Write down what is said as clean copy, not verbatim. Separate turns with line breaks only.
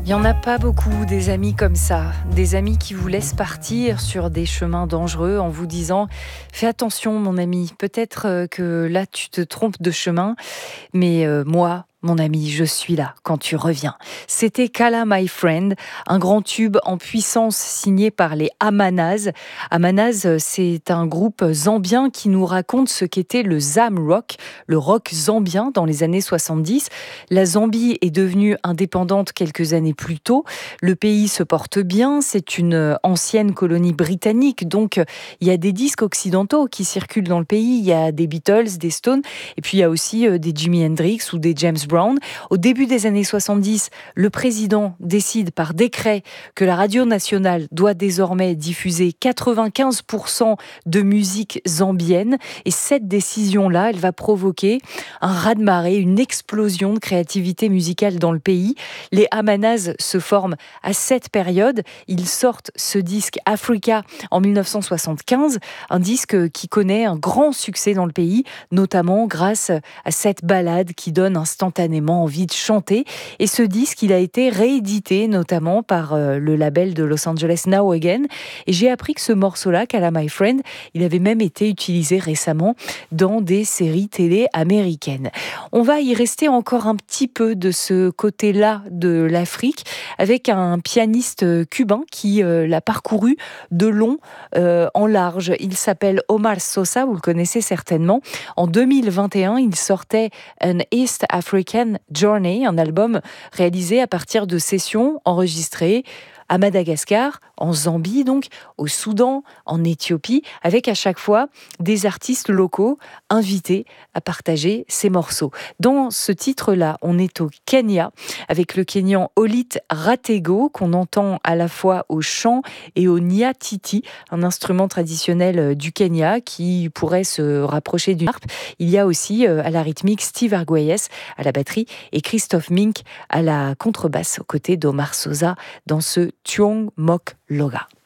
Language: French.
Il n'y en a pas beaucoup des amis comme ça, des amis qui vous laissent partir sur des chemins dangereux en vous disant « Fais attention mon ami, peut-être que là tu te trompes de chemin, mais moi, mon ami, je suis là quand tu reviens. » C'était Kala My Friend, un grand tube en puissance signé par les Amanaz. Amanaz, c'est un groupe zambien qui nous raconte ce qu'était le Zam Rock, le rock zambien dans les années 70. La Zambie est devenue indépendante quelques années plus tôt. Le pays se porte bien, c'est une ancienne colonie britannique, donc il y a des disques occidentaux qui circulent dans le pays. Il y a des Beatles, des Stones, et puis il y a aussi des Jimi Hendrix ou des James Brown. Au début des années 70, le président décide par décret que la radio nationale doit désormais diffuser 95% de musique zambienne. Et cette décision-là, elle va provoquer un raz-de-marée, une explosion de créativité musicale dans le pays. Les Amanaz se forment à cette période. Ils sortent ce disque Africa en 1975, un disque qui connaît un grand succès dans le pays, notamment grâce à cette ballade qui donne instantanément envie de chanter. Et ce disque, il a été réédité notamment par le label de Los Angeles Now Again. Et j'ai appris que ce morceau-là, Kala My Friend, il avait même été utilisé récemment dans des séries télé américaines. On va y rester encore un petit peu de ce côté-là de l'Afrique avec un pianiste cubain qui l'a parcouru de long en large. Il s'appelle Omar Sosa, vous le connaissez certainement. En 2021, il sortait An East African Journey, un album réalisé à partir de sessions enregistrées à Madagascar, en Zambie donc, au Soudan, en Éthiopie, avec à chaque fois des artistes locaux invités à partager ces morceaux. Dans ce titre-là, on est au Kenya, avec le Kenyan Olit Ratego, qu'on entend à la fois au chant et au nyatiti, un instrument traditionnel du Kenya qui pourrait se rapprocher d'une harpe. Il y a aussi à la rythmique Steve Arguelles à la batterie et Christophe Mink à la contrebasse aux côtés d'Omar Sosa dans ce Tuong Mok Loga.